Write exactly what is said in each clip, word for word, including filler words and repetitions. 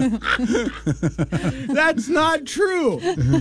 That's not true.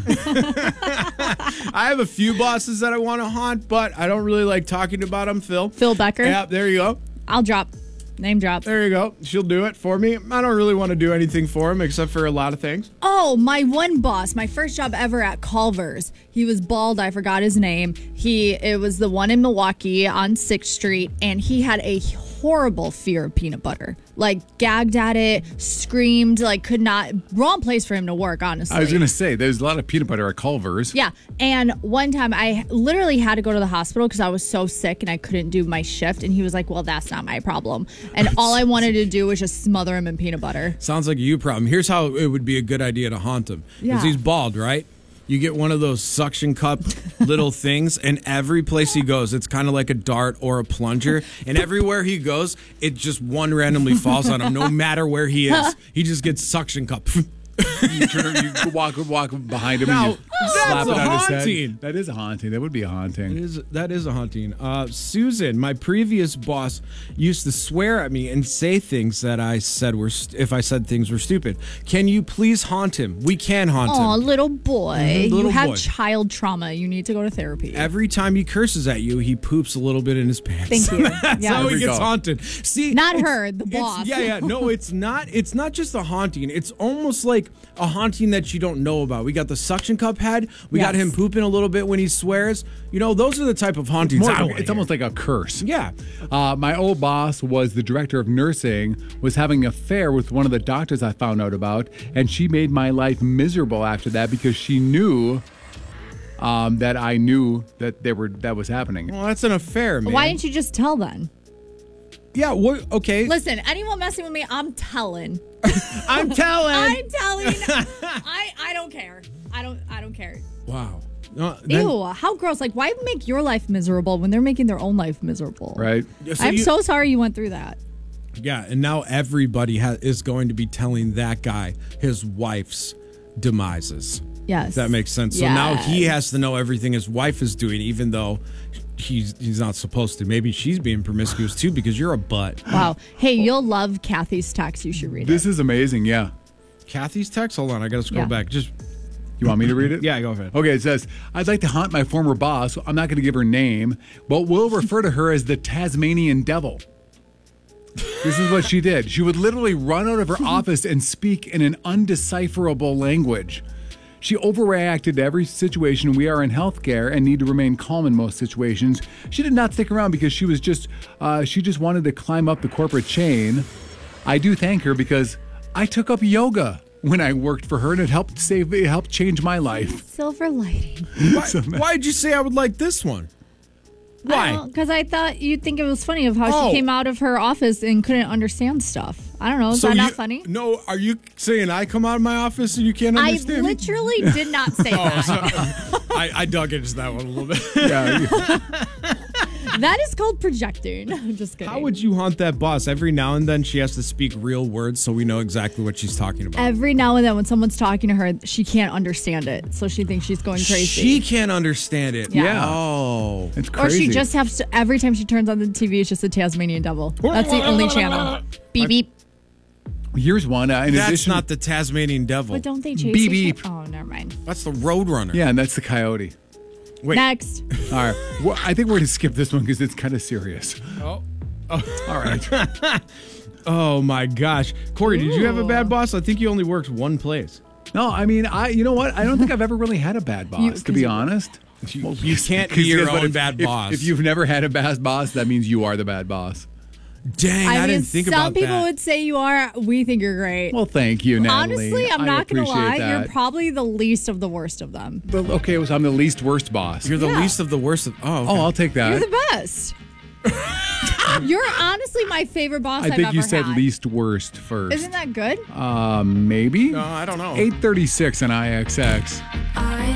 I have a few bosses that I want to haunt, but I don't really like talking about them, Phil. Phil Becker. Yeah, there you go. I'll drop. Name drop. There you go. She'll do it for me. I don't really want to do anything for him except for a lot of things. Oh, my one boss, my first job ever at Culver's. He was bald. I forgot his name. He it was the one in Milwaukee on sixth Street, and he had a horrible fear of peanut butter. Like, gagged at it, screamed, like, could not. Wrong place for him to work, honestly. I was going to say, there's a lot of peanut butter at Culver's. Yeah. And one time I literally had to go to the hospital because I was so sick and I couldn't do my shift. And he was like, well, that's not my problem. And all I wanted to do was just smother him in peanut butter. Sounds like a you problem. Here's how it would be a good idea to haunt him. Because Yeah. he's bald, right? You get one of those suction cup little things, and every place he goes, it's kind of like a dart or a plunger. And everywhere he goes, it just one randomly falls on him, no matter where he is. He just gets suction cup. You turn, you walk, walk behind him Now, and you slap that's it a on his haunting. head. That is a haunting. That would be a haunting. It is, that is a haunting. Uh, Susan, my previous boss, used to swear at me and say things that I said were st- if I said things were stupid. Can you please haunt him? We can haunt Oh, him. little boy. Mhm, little you have boy. child trauma. You need to go to therapy. Every time he curses at you, he poops a little bit in his pants. Thank you. That's Yeah. how There he we gets go. haunted. See, Not it's- her, the it's- boss. Yeah, yeah. No, it's not. It's not just a haunting. It's almost like a haunting that you don't know about. We got the suction cup head. We got Yes. him pooping a little bit when he swears. You know, those are the type of hauntings. More, I wanna it's hear. almost like a curse. Yeah. Uh, my old boss was the director of nursing, was having an affair with one of the doctors I found out about, and she made my life miserable after that because she knew um, that I knew that they were that was happening. Well, that's an affair, man. Why didn't you just tell then? Yeah. What? Okay. Listen, anyone messing with me, I'm telling. I'm telling. I'm telling. I I don't care. I don't I don't care. Wow. No, then- Ew, how gross. Like, why make your life miserable when they're making their own life miserable? Right? So I'm you- so sorry you went through that. Yeah, and now everybody ha- is going to be telling that guy his wife's demises. Yes. If that makes sense. So now he Yes. has to know everything his wife is doing, even though he's he's not supposed to. Maybe she's being promiscuous too because you're a butt. Wow. Hey, you'll love Kathy's text. You should read This it. is amazing. Yeah. Kathy's text. Hold on, I gotta scroll Yeah. back. Just You want me to read it? yeah, go ahead. Okay, it says, I'd like to haunt my former boss. I'm not going to give her name, but we'll refer to her as the Tasmanian Devil. This is what she did. She would literally run out of her office and speak in an undecipherable language. She overreacted to every situation. We are in healthcare and need to remain calm in most situations. She did not stick around because she was just, uh, she just wanted to climb up the corporate chain. I do thank her because I took up yoga when I worked for her and it helped save, it helped change my life. Silver lighting. Why, why'd you say I would like this one? Why? Because I thought you'd think it was funny of how Oh. she came out of her office and couldn't understand stuff. I don't know. Is So that not you- funny? No, are you saying I come out of my office and you can't I understand me? literally did not say that. I, I dug into that one a little bit. Yeah. That is called projecting. I'm just kidding. How would you haunt that boss? Every now and then she has to speak real words so we know exactly what she's talking about. Every now and then when someone's talking to her, she can't understand it. So she thinks she's going crazy. She can't understand it. Yeah. Yeah. Oh. It's or crazy. she just has to, every time she turns on the T V, it's just a Tasmanian devil. That's the only channel. Beep, beep. Here's one. Uh, in That's addition, not the Tasmanian devil. But don't they chase Beep, each beep. other? Oh, never mind. That's the Roadrunner. Yeah, and that's the coyote. Wait. Next. All right. Well, I think we're going to skip this one because it's kind of serious. Oh. All right. Oh my gosh. Corey, did you have a Ooh. bad boss? I think you only worked one place. No, I mean, I. You know what? I don't think I've ever really had a bad boss, You- to 'cause be you- honest. You, you can't be Because your guess what? own If- bad if- boss. If you've never had a bad boss, that means you are the bad boss. Dang, I, I, mean, didn't think some about people that. would say you are. We think you're great. Well, thank you, Natalie. Honestly, I'm I not going to appreciate lie. that. You're probably the least of the worst of them. Well, okay, so I'm the least worst boss. You're the Yeah. least of the worst. Of, oh, okay. Oh, I'll take that. You're the best. You're honestly my favorite boss I I've think ever you said had. least worst first. Isn't that good? Um, maybe? No, I don't know. eight thirty-six on I X X.